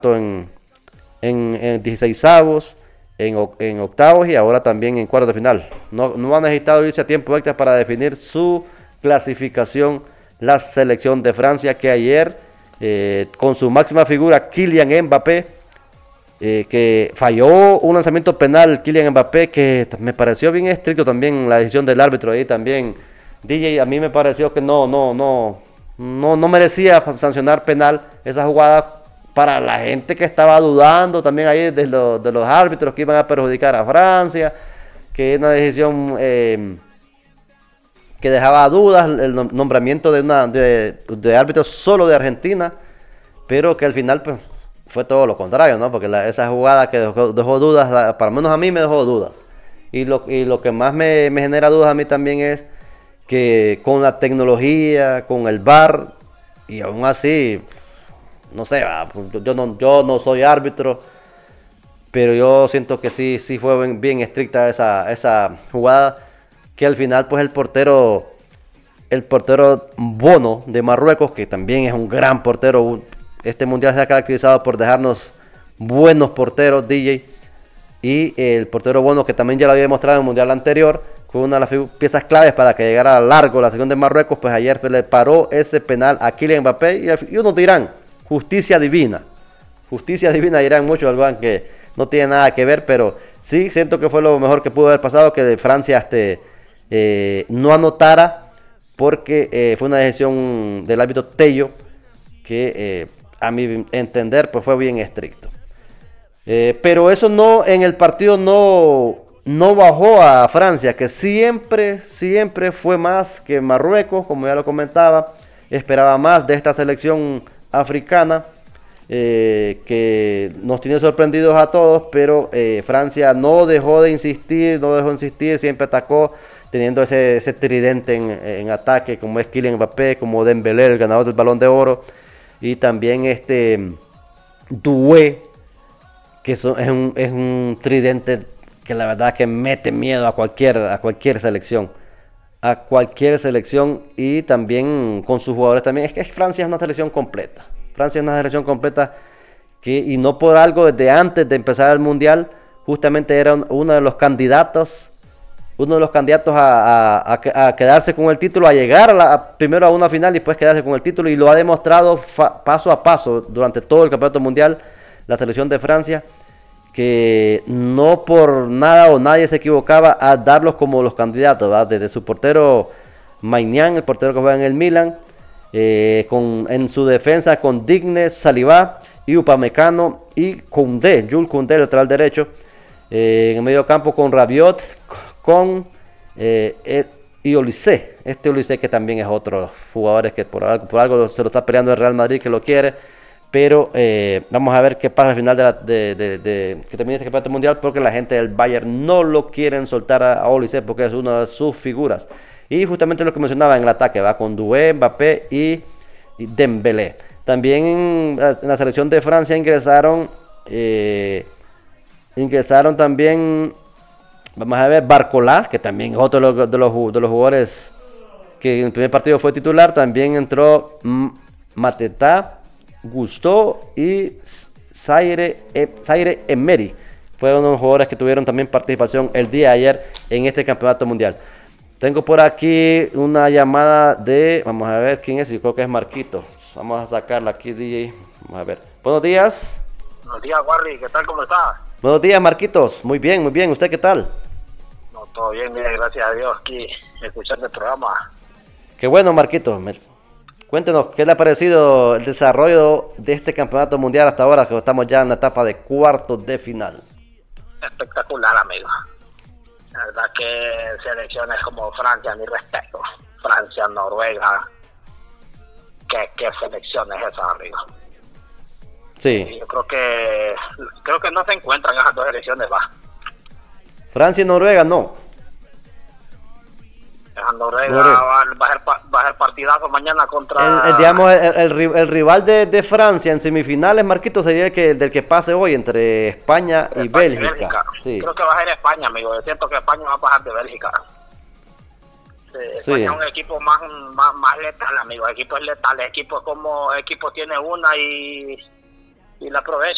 en 16avos, en octavos y ahora también en cuartos de final. No ha necesitado irse a tiempo extra para definir su clasificación la selección de Francia, que ayer con su máxima figura Kylian Mbappé, que falló un lanzamiento penal Kylian Mbappé, que me pareció bien estricto también la decisión del árbitro ahí también. DJ, a mí me pareció que no merecía sancionar penal esa jugada para la gente que estaba dudando también ahí de los árbitros que iban a perjudicar a Francia, que es una decisión que dejaba dudas el nombramiento de árbitro solo de Argentina, pero que al final pues, fue todo lo contrario, ¿no? Porque esa jugada que dejó dudas, para lo menos a mí me dejó dudas. Y lo que más me genera dudas a mí también es que con la tecnología, con el VAR, y aún así, no sé, yo no soy árbitro, pero yo siento que sí fue bien estricta esa jugada, que al final pues el portero Bono de Marruecos, que también es un gran portero, este mundial se ha caracterizado por dejarnos buenos porteros, DJ, y el portero Bono, que también ya lo había demostrado en el mundial anterior, fue una de las piezas claves para que llegara a largo la selección de Marruecos, pues ayer le paró ese penal a Kylian Mbappé, y unos dirán, justicia divina dirán muchos, algo que no tiene nada que ver, pero sí siento que fue lo mejor que pudo haber pasado, que de Francia no anotara, porque fue una decisión del árbitro Tello, que a mi entender pues fue bien estricto. Pero eso en el partido no bajó a Francia, que siempre fue más que Marruecos, como ya lo comentaba. Esperaba más de esta selección africana, que nos tiene sorprendidos a todos, pero Francia no dejó insistir, siempre atacó, teniendo ese tridente en ataque, como es Kylian Mbappé, como Dembélé, el ganador del Balón de Oro, y también Doué, que es un tridente que la verdad que mete miedo a cualquier selección. Y también con sus jugadores también. Es que Francia es una selección completa. Y no por algo, desde antes de empezar el Mundial, justamente era uno de los candidatos a quedarse con el título, a llegar primero a una final y después quedarse con el título, y lo ha demostrado paso a paso durante todo el campeonato mundial la selección de Francia, que no por nada o nadie se equivocaba a darlos como los candidatos, ¿verdad? Desde su portero Maignan, el portero que juega en el Milan, en su defensa con Digne, Saliba y Upamecano, y Jules Koundé, lateral derecho, en el medio campo con Rabiot, con y Olise, Olise, que también es otro jugador que por algo se lo está peleando el Real Madrid, que lo quiere, pero vamos a ver qué pasa al final que termine este campeonato mundial, porque la gente del Bayern no lo quieren soltar a Olise, porque es una de sus figuras. Y justamente lo que mencionaba en el ataque, va con Doué, Mbappé y Dembélé. También en la selección de Francia ingresaron también, vamos a ver, Barcola, que también es otro de los jugadores que en el primer partido fue titular. También entró Mateta, Gusto y Zaire Emery. Fueron unos jugadores que tuvieron también participación el día de ayer en este campeonato mundial. Tengo por aquí una llamada vamos a ver quién es, yo creo que es Marquito. Vamos a sacarla aquí, DJ. Vamos a ver. Buenos días. Buenos días, Warry, ¿qué tal? ¿Cómo está? Buenos días, Marquitos. Muy bien. ¿Usted qué tal? No, todo bien, mire, gracias a Dios, aquí escuchando el programa. Qué bueno, Marquitos. Cuéntenos, ¿qué le ha parecido el desarrollo de este campeonato mundial hasta ahora, que estamos ya en la etapa de cuartos de final? Espectacular, amigo. La verdad que selecciones como Francia, mi respeto. Francia, Noruega. ¿Qué selecciones esas, amigo? Sí. Y yo creo que no se encuentran esas dos selecciones, va. Francia y Noruega, no. Noruega va a ser partidazo mañana contra... Digamos, el rival de Francia en semifinales, Marquito, sería del que pase hoy entre España y Bélgica. Sí. Creo que va a ser España, amigo. Yo siento que España va a pasar de Bélgica. España es un equipo más letal, amigo. El equipo es letal. El equipo tiene una y la aprovecha.